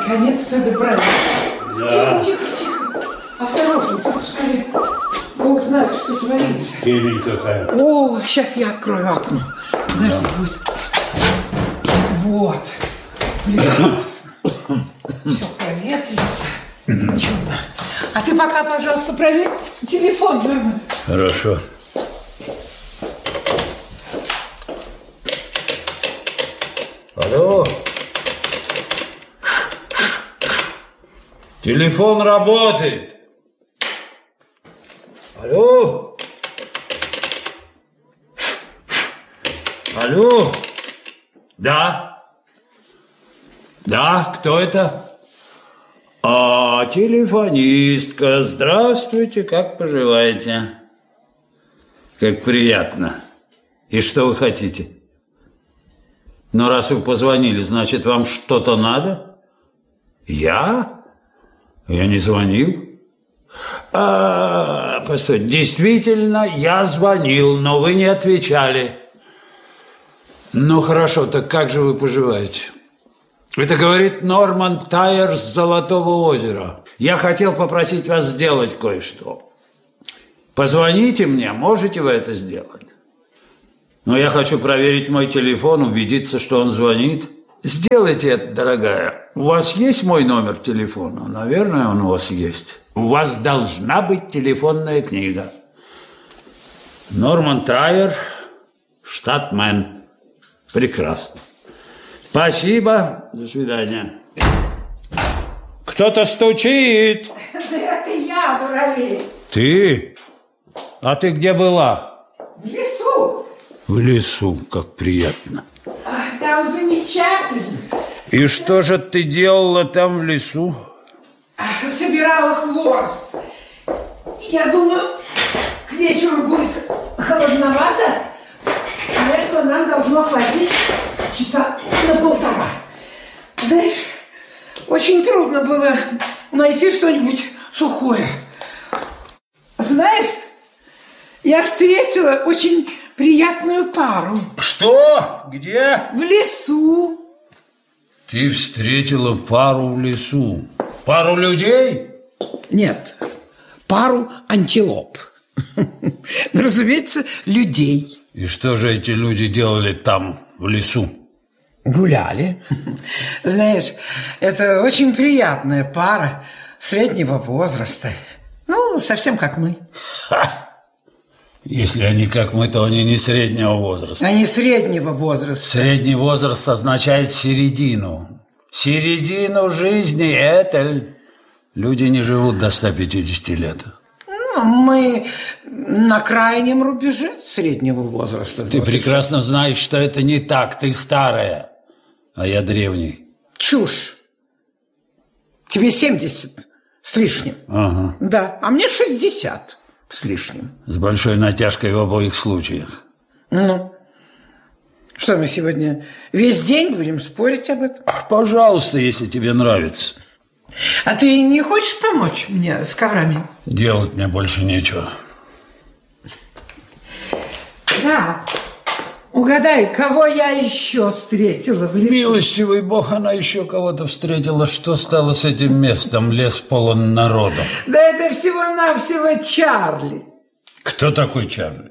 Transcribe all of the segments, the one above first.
Наконец-то добрались. Да. Тихо. Осторожно, скорее. Бог знает, что творится. Темень какая. О, сейчас я открою окно. Знаешь, что будет? Вот. Прекрасно. Все проветрится. Чудно. А ты пока, пожалуйста, проверь телефон дома. Хорошо. Алло. Телефон работает. Алло. Алло. Да. Да, кто это? А, телефонистка. Здравствуйте, как поживаете? Как приятно. И что вы хотите? Ну, раз вы позвонили, значит, вам что-то надо? Я? Я не звонил. Постой, действительно, я звонил, но вы не отвечали. Ну, хорошо, так как же вы поживаете? Это говорит Норман Тайер с Золотого озера. Я хотел попросить вас сделать кое-что. Позвоните мне, можете вы это сделать? Но я хочу проверить мой телефон, убедиться, что он звонит. Сделайте это, дорогая. У вас есть мой номер телефона? Наверное, он у вас есть. У вас должна быть телефонная книга. Норман Тайер, штат Мэн. Прекрасно. Спасибо. До свидания. Кто-то стучит. Да это я, дуралей. Ты? А ты где была? В лесу. В лесу, как приятно. Там замечательно. И что же ты делала там в лесу? Собирала хворост. Я думаю, к вечеру будет холодновато, а этого нам должно хватить часа на полтора. Знаешь, очень трудно было найти что-нибудь сухое. Знаешь, я встретила очень приятную пару. Что? Где? В лесу. Ты встретила пару в лесу. Пару людей? Нет, пару антилоп. Ну, разумеется, людей. И что же эти люди делали там, в лесу? Гуляли. Знаешь, это очень приятная пара среднего возраста. Ну, совсем как мы. Если они как мы, то они не среднего возраста. Они среднего возраста. Средний возраст означает середину. Середину жизни, Этель. Люди не живут до 150 лет. Ну, мы на крайнем рубеже среднего возраста. Ты прекрасно знаешь, что это не так. Ты старая, а я древний. Чушь. Тебе 70 с лишним. Ага. Да, а мне 60 с лишним. С большой натяжкой в обоих случаях. Ну, что мы сегодня весь день будем спорить об этом? Пожалуйста, если тебе нравится. А ты не хочешь помочь мне с коврами? Делать мне больше нечего. Да. Угадай, кого я еще встретила в лесу? Милостивый Бог, она еще кого-то встретила. Что стало с этим местом? Лес полон народа. Да это всего-навсего Чарли. Кто такой Чарли?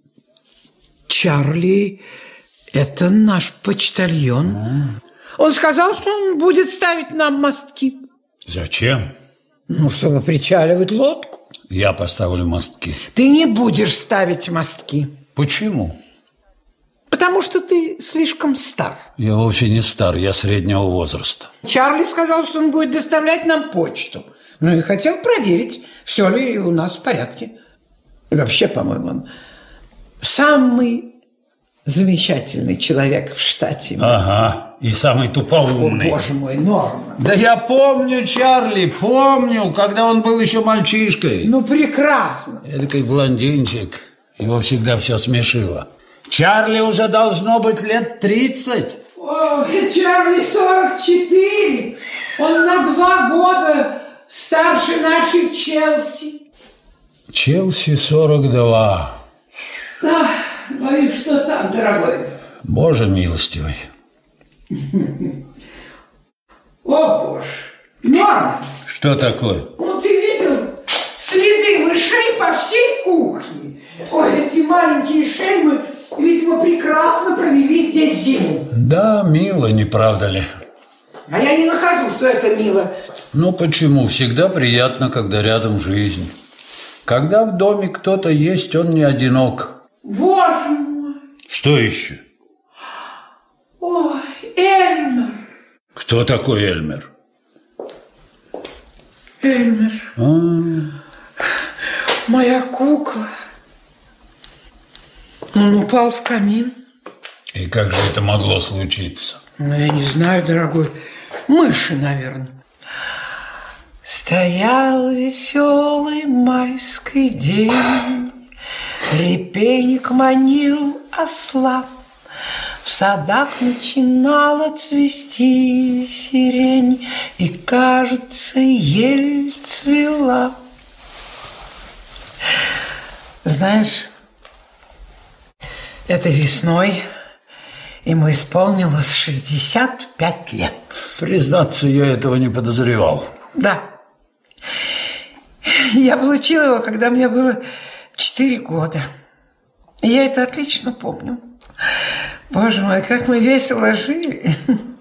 Чарли – это наш почтальон. Он сказал, что он будет ставить нам мостки. Зачем? Ну, чтобы причаливать лодку. Я поставлю мостки. Ты не будешь ставить мостки. Почему? Потому что ты слишком стар. Я вовсе не стар, я среднего возраста. Чарли сказал, что он будет доставлять нам почту. Ну и хотел проверить, все ли у нас в порядке. И вообще, по-моему, он самый замечательный человек в штате. Ага, и самый тупоумный. О, боже мой, Норман. Да я помню Чарли, помню, когда он был еще мальчишкой. Ну, прекрасно. Эдакий блондинчик, его всегда все смешило. Чарли уже должно быть лет 30. О, Чарли 44. Он на 2 года старше нашей Челси. Челси 42. Да, боюсь, что так, дорогой. Боже милостивый. О, боже. Норм. Что такое? Ну, ты видел следы мышей по всей кухне? Ой, эти маленькие шельмы, видимо, прекрасно провели здесь зиму. Да, мило, не правда ли? А я не нахожу, что это мило. Ну почему? Всегда приятно, когда рядом жизнь. Когда в доме кто-то есть, он не одинок. Боже мой. Что еще? Ой, Эльмер. Кто такой Эльмер? Эльмер. Моя кукла. Он упал в камин. И как же это могло случиться? Ну, я не знаю, дорогой. Мыши, наверное. Стоял веселый майский день, репейник манил осла, в садах начинала цвести сирень, и, кажется, ель цвела. Знаешь, этой весной ему исполнилось 65 лет. Признаться, я этого не подозревал. Да. Я получила его, когда мне было 4 года. И я это отлично помню. Боже мой, как мы весело жили.